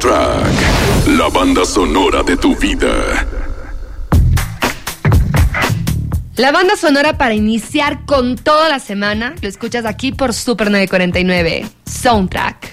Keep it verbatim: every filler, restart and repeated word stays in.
Soundtrack, la banda sonora de tu vida. La banda sonora para iniciar con toda la semana, lo escuchas aquí por Super nueve cuarenta y nueve. Soundtrack.